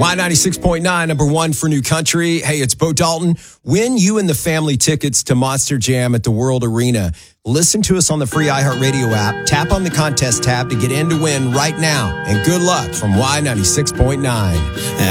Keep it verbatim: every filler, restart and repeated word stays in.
Y ninety-six point nine, number one for New Country. Hey, it's Bo Dalton. Win you and the family tickets to Monster Jam at the World Arena. Listen to us on the free iHeartRadio app. Tap on the contest tab to get in to win right now. And good luck from Y ninety-six point nine.